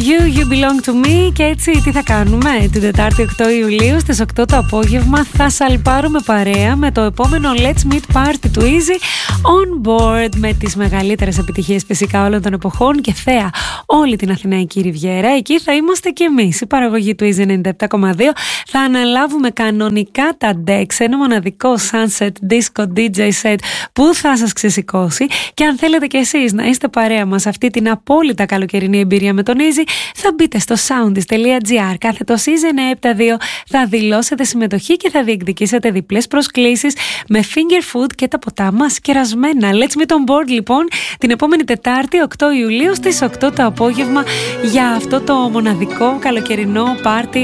You, You Belong To Me. Και έτσι τι θα κάνουμε την Τετάρτη 8 Ιουλίου στις 8 το απόγευμα? Θα σαλπάρουμε παρέα με το επόμενο Let's Meet Party του Easy On Board, με τις μεγαλύτερες επιτυχίες φυσικά όλων των εποχών και θέα όλη την Αθηναϊκή Ριβιέρα. Εκεί θα είμαστε και εμείς, η παραγωγή του Easy 97,2. Θα αναλάβουμε κανονικά τα decks, ένα μοναδικό sunset disco DJ set που θα σας ξεσηκώσει. Και αν θέλετε κι εσείς να είστε παρέα μας αυτή την απόλυτα καλοκαιρινή εμπειρία με τον Easy, θα μπείτε στο soundis.gr κάθετος Easy 972, θα δηλώσετε συμμετοχή και θα διεκδικήσετε διπλές προσκλήσεις με finger food και τα ποτά μας κερασμένα. Let's meet on board λοιπόν την επόμενη Τετάρτη 8 Ιουλίου στις 8 το απόγευμα για αυτό το μοναδικό καλοκαιρινό πάρτι